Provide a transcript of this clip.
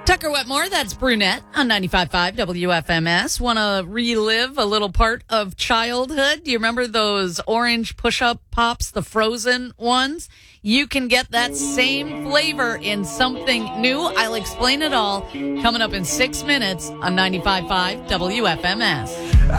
Tucker Wetmore, that's Brunette on 95.5 WFMS. Want to relive a little part of childhood? Do you remember those orange push-up pops, the frozen ones? You can get that same flavor in something new. I'll explain it all coming up in 6 minutes on 95.5 WFMS.